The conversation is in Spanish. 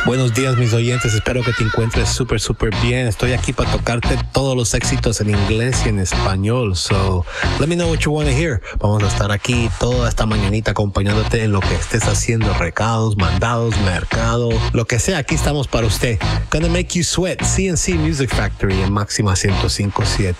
Buenos días, mis oyentes. Espero que te encuentres súper bien. Estoy aquí para tocarte todos los éxitos en inglés y en español. So, let me know what you want to hear. Vamos a estar aquí toda esta mañanita acompañándote en lo que estés haciendo. Recados, mandados, mercado, lo que sea. Aquí estamos para usted. Gonna make you sweat. CNC Music Factory en Máxima 105.7.